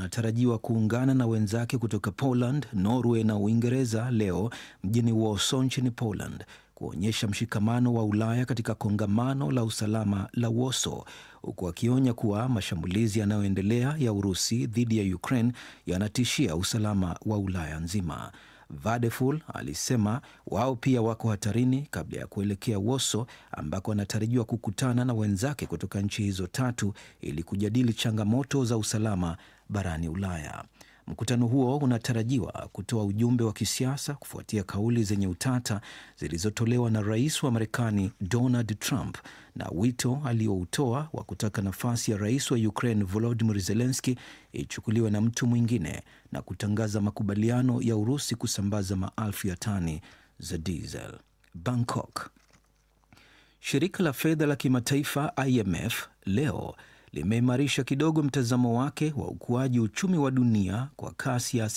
anatarajiwa kuungana na wenzake kutoka Poland, Norway na Uingereza leo mjini Warsaw nchini Poland kuonyesha mshikamano wa Ulaya katika kongamano la usalama la Warsaw, huku akionya kuwa mashambulizi yanayoendelea ya Urusi dhidi ya Ukraine yanatishia usalama wa Ulaya nzima. Vadeful alisema wao pia wako hatarini kabla ya kuelekea Warsaw ambako anatarajiwa kukutana na wenzake kutoka nchi hizo tatu ili kujadili changamoto za usalama barani Ulaya. Mkutano huo unatarajiwa kutoa ujumbe wa kisiasa kufuatia kauli zenye utata zilizotolewa na rais wa Marekani Donald Trump na wito alioutoa wa kutaka nafasi ya rais wa Ukraine Volodymyr Zelensky ichukuliwe na mtu mwingine na kutangaza makubaliano ya Urusi kusambaza maelfu ya tani za diesel. Bangkok. Shirika la fedha la kimataifa IMF leo limeimarisha kidogo mtazamo wake wa ukuaji uchumi wa dunia kwa kasi ya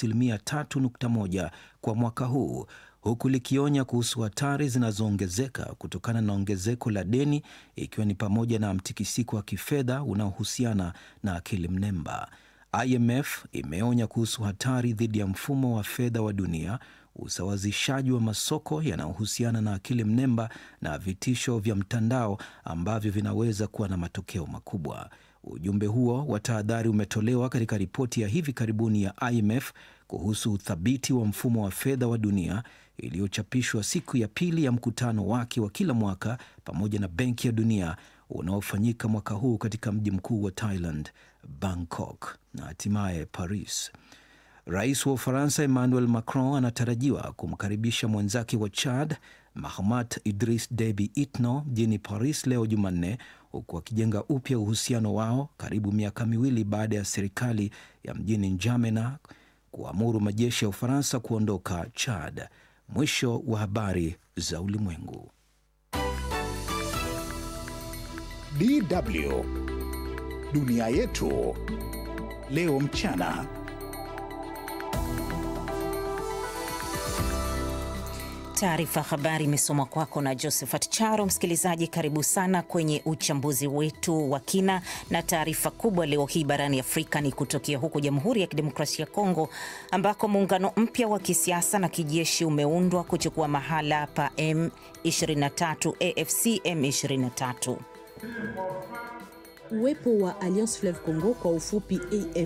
3.1% kwa mwaka huu, huku likionya kuhusu hatari zinazoongezeka kutokana na ongezeko la deni, ikiwa ni pamoja na mtikisiko wa kifedha unaohusiana na akili mnemba. IMF imeonya kuhusu hatari dhidi ya mfumo wa fedha wa dunia, usawazishaji wa masoko yanayohusiana na akili mnemba na vitisho vya mtandao ambavyo vinaweza kuwa na matokeo makubwa. Ujumbe huo wa tahadhari umetolewa katika ripoti ya hivi karibuni ya IMF kuhusu uthabiti wa mfumo wa fedha wa dunia iliyochapishwa siku ya pili ya mkutano wake wa kila mwaka pamoja na Benki ya Dunia unaofanyika mwaka huu katika mji mkuu wa Thailand, Bangkok, na hatimaye Paris. Rais wa Ufaransa Emmanuel Macron anatarajiwa kumkaribisha mwenzake wa Chad Mahamat Idris Deby Itno mjini Paris leo Jumanne, huku akijenga upya uhusiano wao karibu miaka miwili baada ya serikali ya mjini N'Djamena kuamuru majeshi ya Ufaransa kuondoka Chad. Mwisho wa habari za ulimwengu. DW Dunia Yetu leo mchana. Taarifa habari imesomwa kwako na Josephat Charo. Msikilizaji, karibu sana kwenye uchambuzi wetu wa kina, na taarifa kubwa leo hii barani Afrika ni kutokea huko Jamhuri ya Kidemokrasia ya Kongo ambako muungano mpya wa kisiasa na kijeshi umeundwa kuchukua mahala pa M23 AFC M23. Uwepo wa Alliance Fleuve Congo kwa ufupi AFC